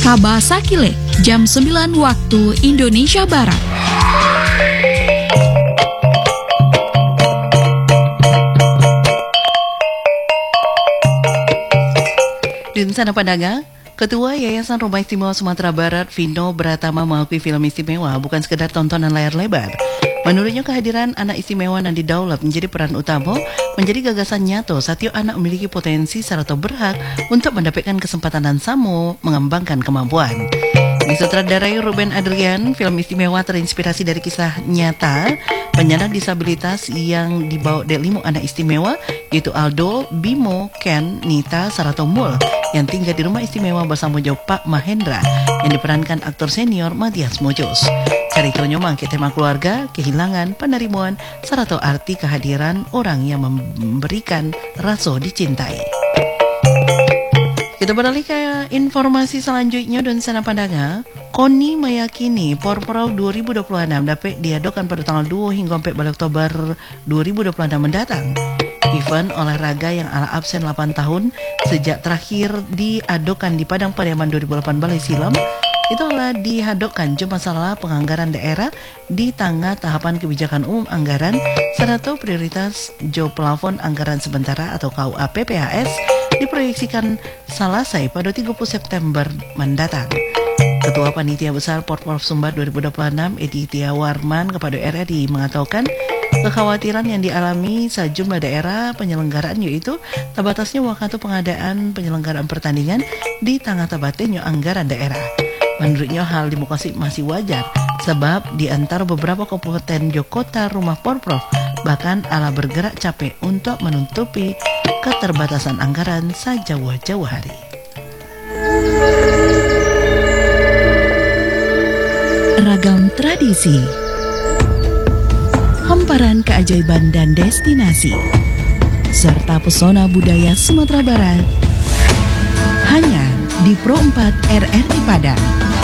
Kabasakile, jam 9 waktu Indonesia Barat. Di sana Pandaga, Ketua Yayasan Rumah Istimewa Sumatera Barat, Vino Bratama, mengakui film istimewa bukan sekedar tontonan layar lebar. Menurutnya kehadiran anak istimewa Nandi Daulat menjadi peran utama, menjadi gagasan nyata saat anak memiliki potensi serta berhak untuk mendapatkan kesempatan dan sama mengembangkan kemampuan. Disutradarai Ruben Adrian, film istimewa terinspirasi dari kisah nyata penyandang disabilitas yang dibawa dari 5 anak istimewa, yaitu Aldo, Bimo, Ken, Nita, serta Mul, yang tinggal di rumah istimewa bersama Pak Mahendra, yang diperankan aktor senior Matias Mojos. Ceritanya mengangkat tema keluarga, kehilangan, penerimaan, serta arti kehadiran orang yang memberikan rasa dicintai. Kita beralih ke informasi selanjutnya dan sana Pandaga. KONI meyakini Porprov 2026 dapat diadakan pada tanggal 2 hingga 4 Oktober 2026 mendatang. Event olahraga yang ala absen 8 tahun sejak terakhir diadakan di Padang Pariaman 2008 Balai Silam itu adalah dihadapkan cuma masalah penganggaran daerah di tengah tahapan kebijakan umum anggaran serta prioritas jo plafon anggaran sementara atau KUA PPHS diproyeksikan selesai pada 30 September mendatang. Ketua Panitia Besar Porprov Sumbar 2026 Edi Tiawarman kepada RRI mengatakan kekhawatiran yang dialami sejumlah daerah penyelenggaraan yaitu terbatasnya waktu pengadaan penyelenggaraan pertandingan di tengah terbatasnya anggaran daerah. Menurutnya hal demokrasi masih wajar sebab di antara beberapa kabupaten Jokota rumah Porprov bahkan ala bergerak capek untuk menutupi keterbatasan anggaran sejauh-jauh hari. Ragam tradisi, hamparan keajaiban dan destinasi, serta pesona budaya Sumatera Barat hanya di Pro 4 RRI Padang.